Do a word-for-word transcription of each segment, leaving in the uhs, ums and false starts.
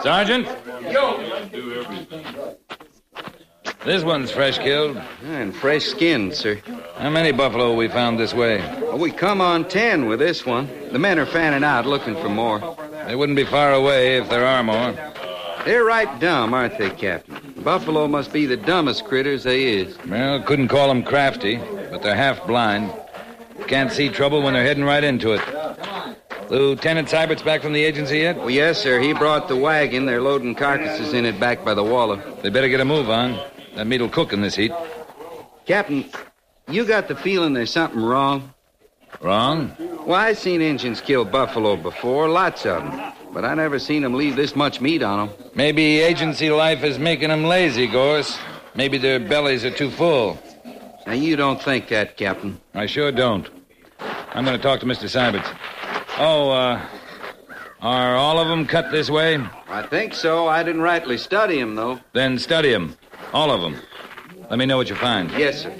Sergeant? This one's fresh killed. And fresh skinned, sir. How many buffalo we found this way? Well, we come on ten with this one. The men are fanning out looking for more. They wouldn't be far away if there are more. They're right dumb, aren't they, Captain? Buffalo must be the dumbest critters they is. Well, couldn't call them crafty, but they're half blind. Can't see trouble when they're heading right into it. Lieutenant Sybert's back from the agency yet? Well, yes, sir. He brought the wagon. They're loading carcasses in it back by the Waller. They better get a move on. That meat'll cook in this heat. Captain, you got the feeling there's something wrong? Wrong? Well, I've seen Injuns kill buffalo before, lots of them. But I never seen them leave this much meat on them. Maybe agency life is making them lazy, Gorse. Maybe their bellies are too full. Now, you don't think that, Captain. I sure don't. I'm going to talk to Mister Sybert. Oh, uh, are all of them cut this way? I think so. I didn't rightly study them, though. Then study them. All of them. Let me know what you find. Yes, sir.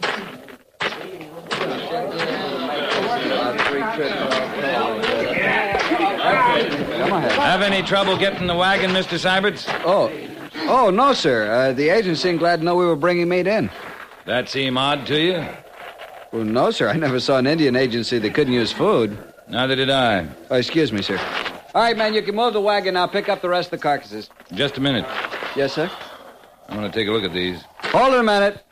Have any trouble getting the wagon, Mister Sybert? Oh, oh no, sir. Uh, the agent seemed glad to know we were bringing meat in. That seem odd to you? Well, no, sir. I never saw an Indian agency that couldn't use food. Neither did I. Oh, excuse me, sir. All right, man, you can move the wagon. I'll pick up the rest of the carcasses. Just a minute. Yes, sir? I'm going to take a look at these. Hold it a minute.